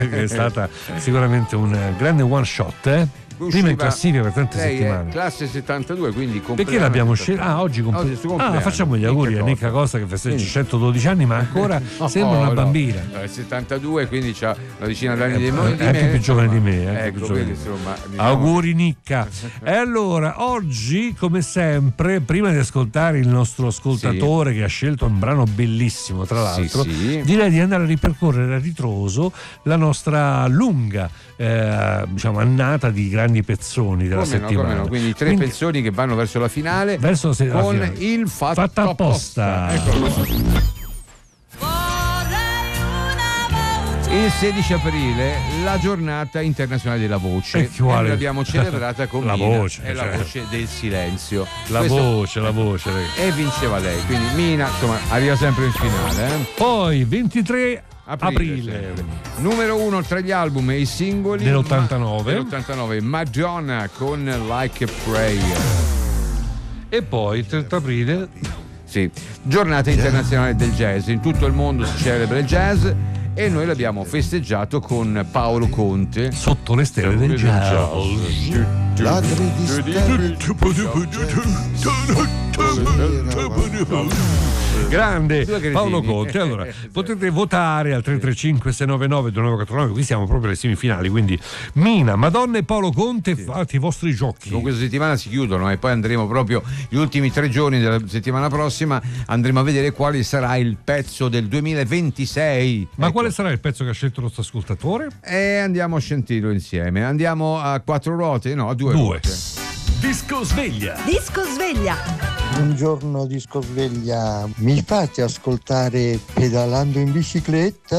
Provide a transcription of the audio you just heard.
che è stata sicuramente un grande one shot, prima in classifica per tante settimane. Classe 72, quindi perché l'abbiamo scelta? Oggi facciamo gli auguri a Nicca Costa che festeggia 112 anni, ma ancora sembra una bambina. 72, quindi c'ha una decina d'anni di me. È anche più giovane di me. Ecco, quindi, insomma, diciamo... Auguri Nicca. E allora, oggi, come sempre, prima di ascoltare il nostro ascoltatore che ha scelto un brano bellissimo, tra l'altro, direi di andare a ripercorrere a ritroso la nostra lunga annata di grandi pezzoni della settimana. Quindi 3 pezzoni che vanno verso la finale con il fatto apposta. Il 16 aprile, la giornata internazionale della voce, e noi l'abbiamo celebrata con la Mina, voce, è la voce del silenzio. La voce. E vinceva lei, quindi Mina, insomma, arriva sempre in finale. Poi 23 aprile. Numero 1 tra gli album e i singoli dell'89, Madonna con Like a Prayer. E poi il 30 aprile giornata internazionale del jazz. In tutto il mondo si celebra il jazz e noi l'abbiamo festeggiato con Paolo Conte sotto le stelle del jazz. Ladri di stelle. Grande Paolo Conte. Allora potete votare al 335 699 2949, qui siamo proprio alle semifinali, quindi Mina, Madonna e Paolo Conte, fate i vostri giochi. Con questa settimana si chiudono e poi andremo proprio gli ultimi 3 giorni della settimana prossima, andremo a vedere quale sarà il pezzo del 2026. Ma quale sarà il pezzo che ha scelto il nostro ascoltatore? Andiamo a sentirlo insieme. Andiamo a 4 ruote, no, a 2 ruote. Disco Sveglia. Buongiorno Disco Sveglia, mi fate ascoltare Pedalando in bicicletta?